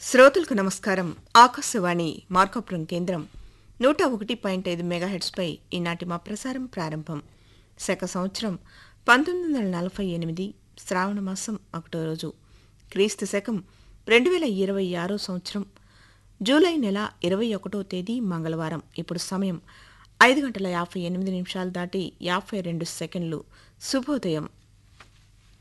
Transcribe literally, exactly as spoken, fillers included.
శ్రోతలకు నమస్కారం. ఆకాశవాణి మార్కాపురం కేంద్రం నూట ఒకటి పాయింట్ ఐదు మెగాహెట్స్పై ఈనాటి మా ప్రసారం ప్రారంభం. శక సంవత్సరం పంతొమ్మిది వందల నలభై ఎనిమిది శ్రావణ మాసం ఒకటో రోజు, క్రీస్తు శకం రెండు వేల ఇరవై ఆరో సంవత్సరం జూలై నెల ఇరవై ఒకటో తేదీ మంగళవారం. ఇప్పుడు సమయం ఐదు గంటల యాభై ఎనిమిది నిమిషాలు దాటి యాభై రెండు సెకండ్లు. శుభోదయం.